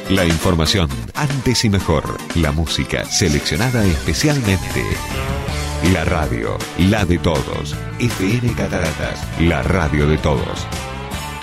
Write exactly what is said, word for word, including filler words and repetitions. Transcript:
La información antes y mejor. La música seleccionada especialmente. La radio, la de todos. F M Cataratas, la radio de todos.